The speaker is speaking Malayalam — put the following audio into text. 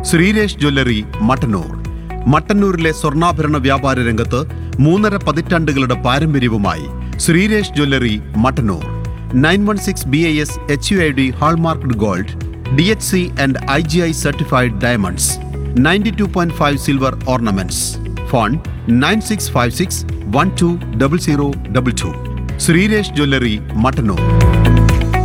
ശ്രീരേഷ് ജ്വല്ലറി, മട്ടന്നൂർ. മട്ടന്നൂരിലെ സ്വർണ്ണാഭരണ വ്യാപാര രംഗത്ത് 3.5 പതിറ്റാണ്ടുകളുടെ പാരമ്പര്യവുമായി Sreeresh jewellery, Mattannur. 916 BIS HUID hallmarked gold, DHC and IGI certified diamonds. 92.5 silver ornaments. Phone 9656 120022. Sreeresh jewellery, Mattannur.